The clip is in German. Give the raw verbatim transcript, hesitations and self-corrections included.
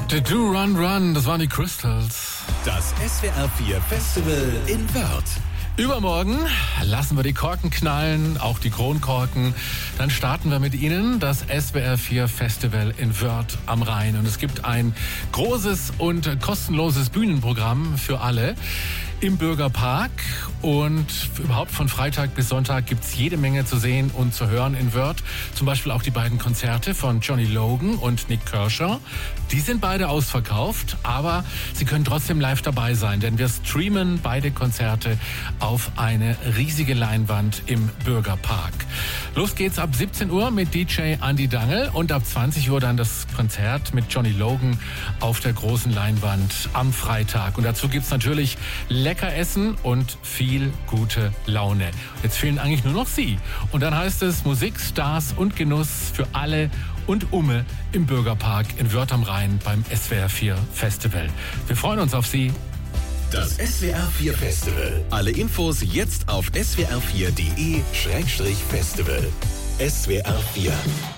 The Do Run Run, das waren die Crystals. Das S W R vier Festival in Wörth. Übermorgen lassen wir die Korken knallen, auch die Kronkorken. Dann starten wir mit Ihnen das S W R vier Festival in Wörth am Rhein. Und es gibt ein großes und kostenloses Bühnenprogramm für alle im Bürgerpark. Und überhaupt von Freitag bis Sonntag gibt's jede Menge zu sehen und zu hören in Wörth. Zum Beispiel auch die beiden Konzerte von Johnny Logan und Nik Kershaw. Die sind beide ausverkauft, aber Sie können trotzdem live dabei sein, denn wir streamen beide Konzerte auf eine riesige Leinwand im Bürgerpark. Los geht's ab siebzehn Uhr mit D J Andy Dangel und ab zwanzig Uhr dann das Konzert mit Johnny Logan auf der großen Leinwand am Freitag. Und dazu gibt's natürlich lecker Essen und viel gute Laune. Jetzt fehlen eigentlich nur noch Sie. Und dann heißt es Musik, Stars und Genuss für alle und Umme im Bürgerpark in Wörth am Rhein beim S W R vier Festival. Wir freuen uns auf Sie. Das S W R vier Festival. Alle Infos jetzt auf s w r vier punkt d e Schrägstrich Festival. S W R vier.